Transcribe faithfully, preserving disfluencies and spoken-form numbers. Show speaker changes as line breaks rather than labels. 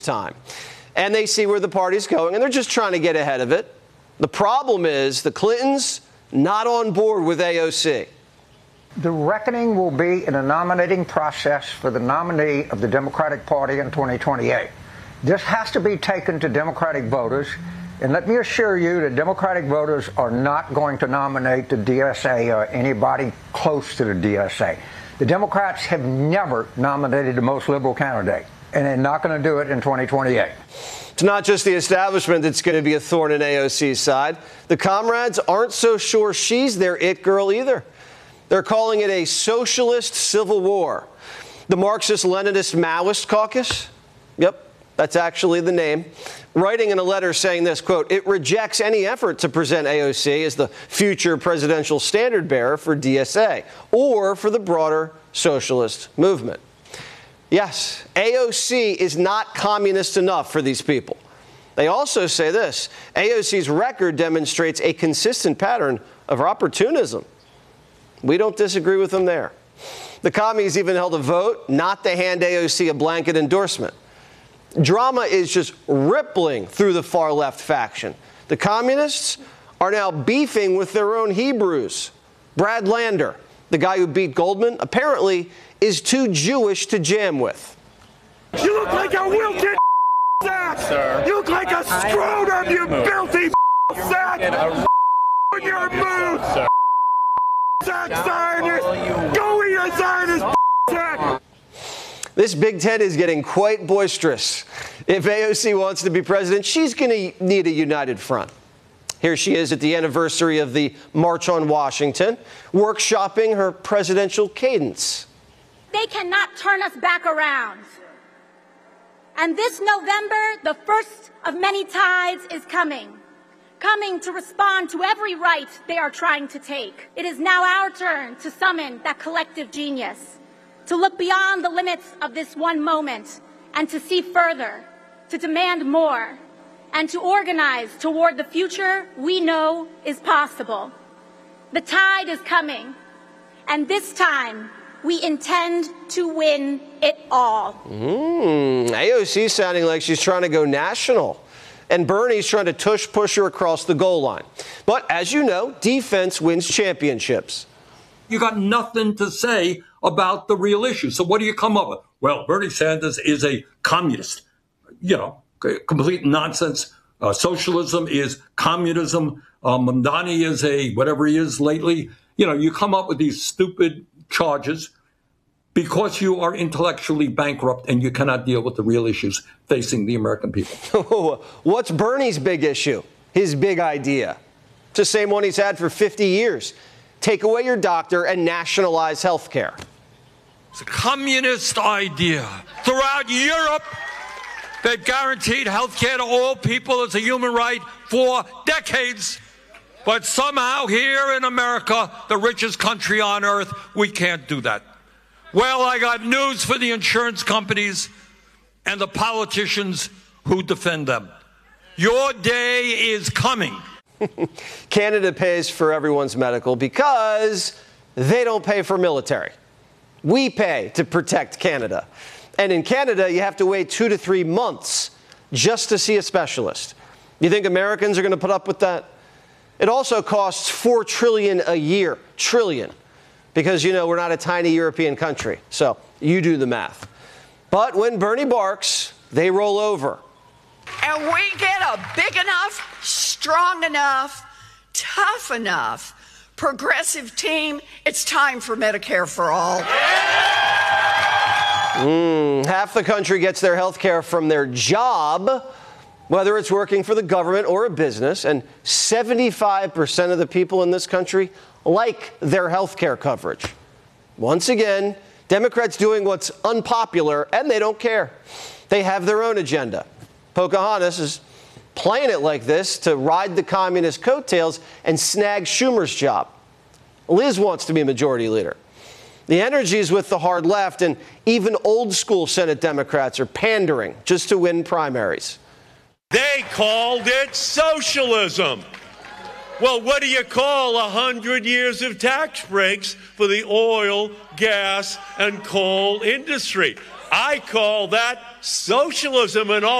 time. And they see where the party's going, and they're just trying to get ahead of it. The problem is the Clintons not on board with A O C.
The reckoning will be in the nominating process for the nominee of the Democratic Party in twenty twenty-eight. This has to be taken to Democratic voters, and let me assure you that Democratic voters are not going to nominate the D S A or anybody close to the D S A. The Democrats have never nominated the most liberal candidate, and they're not going to do it in twenty twenty-eight.
It's not just the establishment that's going to be a thorn in A O C's side. The comrades aren't so sure she's their it girl either. They're calling it a socialist civil war. The Marxist-Leninist Maoist Caucus, yep, that's actually the name, writing in a letter saying this, quote, it rejects any effort to present A O C as the future presidential standard bearer for D S A or for the broader socialist movement. Yes, A O C is not communist enough for these people. They also say this, A O C's record demonstrates a consistent pattern of opportunism. We don't disagree with them there. The commies even held a vote not to hand A O C a blanket endorsement. Drama is just rippling through the far-left faction. The communists are now beefing with their own Hebrews. Brad Lander, the guy who beat Goldman, apparently is too Jewish to jam with.
You look like a wilted sack! Sir. You look like a scrotum, you filthy sack! In your mood! Sir. Sack Zionist! Go eat a Zionist sack!
This Big Ted is getting quite boisterous. If A O C wants to be president, she's going to need a united front. Here she is at the anniversary of the March on Washington, workshopping her presidential cadence.
They cannot turn us back around. And this November, the first of many tides is coming, coming to respond to every right they are trying to take. It is now our turn to summon that collective genius, to look beyond the limits of this one moment and to see further, to demand more, and to organize toward the future we know is possible. The tide is coming, and this time we intend to win it all.
Mm, A O C sounding like she's trying to go national. And Bernie's trying to tush-push her across the goal line. But as you know, defense wins championships.
You got nothing to say about the real issue. So what do you come up with? Well, Bernie Sanders is a communist. You know, complete nonsense. Uh, socialism is communism. Uh, Mamdani is a whatever he is lately. You know, you come up with these stupid charges because you are intellectually bankrupt and you cannot deal with the real issues facing the American people.
What's Bernie's big issue? His big idea? It's the same one he's had for fifty years. Take away your doctor and nationalize health care.
It's a communist idea. Throughout Europe, they've guaranteed health care to all people as a human right for decades. But somehow here in America, the richest country on earth, we can't do that. Well, I got news for the insurance companies and the politicians who defend them. Your day is coming.
Canada pays for everyone's medical because they don't pay for military. We pay to protect Canada. And in Canada, you have to wait two to three months just to see a specialist. You think Americans are going to put up with that? It also costs four trillion dollars a year, trillion, because, you know, we're not a tiny European country. So you do the math. But when Bernie barks, they roll over.
And we get a big enough, strong enough, tough enough, progressive team, it's time for Medicare for all.
Mm, half the country gets their health care from their job, whether it's working for the government or a business, and seventy-five percent of the people in this country like their health care coverage. Once again, Democrats doing what's unpopular, and they don't care. They have their own agenda. Pocahontas is playing it like this to ride the communist coattails and snag Schumer's job. Liz wants to be majority leader. The energy is with the hard left, and even old school Senate Democrats are pandering just to win primaries.
They called it socialism. Well, what do you call a hundred years of tax breaks for the oil, gas, and coal industry?
I call that socialism in all